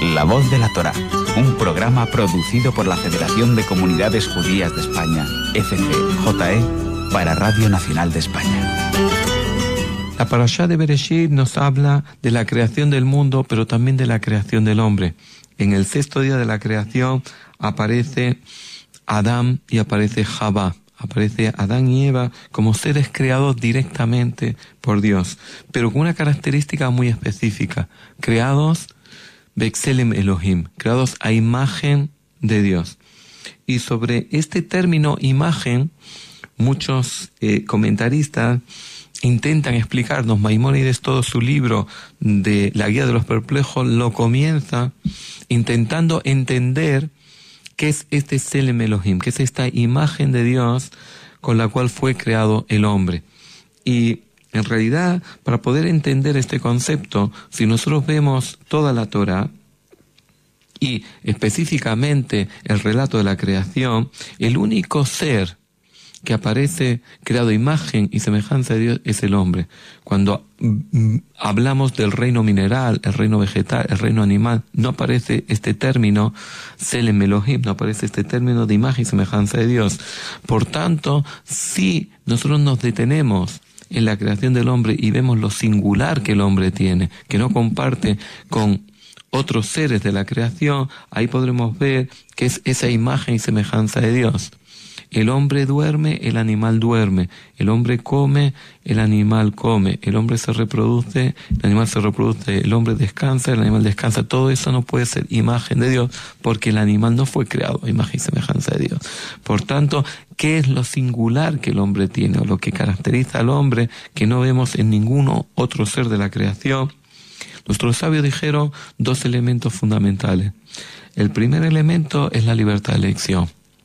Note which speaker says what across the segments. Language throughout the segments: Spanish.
Speaker 1: La Voz de la Torá, un programa producido por la Federación de Comunidades Judías de España, FCJE, para Radio Nacional de España.
Speaker 2: La Parashá de Bereshit nos habla de la creación del mundo, pero también de la creación del hombre. En el sexto día de la creación aparece Adán y aparece Javá. Aparece Adán y Eva como seres creados directamente por Dios, pero con una característica muy específica: creados B'Tselem Elohim, creados a imagen de Dios. Y sobre este término imagen, muchos comentaristas intentan explicarnos. Maimónides, todo su libro de la Guía de los Perplejos, lo comienza intentando entender qué es este Tselem Elohim, qué es esta imagen de Dios con la cual fue creado el hombre. Y en realidad, para poder entender este concepto, si nosotros vemos toda la Torá y específicamente el relato de la creación, el único ser que aparece creado a imagen y semejanza de Dios es el hombre. Cuando hablamos del reino mineral, el reino vegetal, el reino animal, no aparece este término Tselem Elohim, no aparece este término de imagen y semejanza de Dios. Por tanto, si nosotros nos detenemos en la creación del hombre y vemos lo singular que el hombre tiene, que no comparte con otros seres de la creación, ahí podremos ver que es esa imagen y semejanza de Dios. El hombre duerme, el animal duerme. El hombre come, el animal come. El hombre se reproduce, el animal se reproduce. El hombre descansa, el animal descansa. Todo eso no puede ser imagen de Dios, porque el animal no fue creado a imagen y semejanza de Dios. Por tanto, ¿qué es lo singular que el hombre tiene, o lo que caracteriza al hombre que no vemos en ningún otro ser de la creación? Nuestros sabios dijeron dos elementos fundamentales. El primer elemento es la libertad de elección.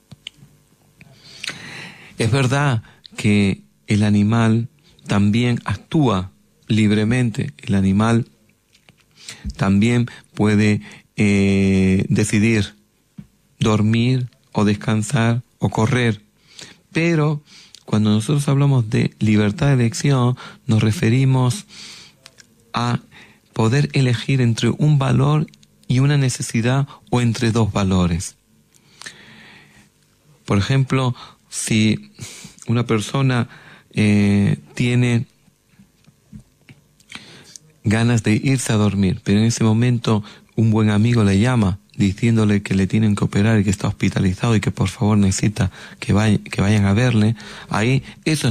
Speaker 2: Es verdad que el animal también actúa libremente. El animal también puede decidir dormir o descansar o correr. Pero cuando nosotros hablamos de libertad de elección, nos referimos a poder elegir entre un valor y una necesidad, o entre dos valores. Por ejemplo, si una persona tiene ganas de irse a dormir, pero en ese momento un buen amigo le llama diciéndole que le tienen que operar y que está hospitalizado y que por favor necesita que vayan a verle, ahí eso